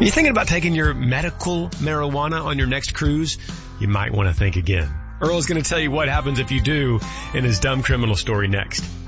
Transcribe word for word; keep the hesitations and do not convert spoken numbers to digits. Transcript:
Are you thinking about taking your medical marijuana on your next cruise? You might want to think again. Earl is going to tell you what happens if you do in his dumb criminal story next.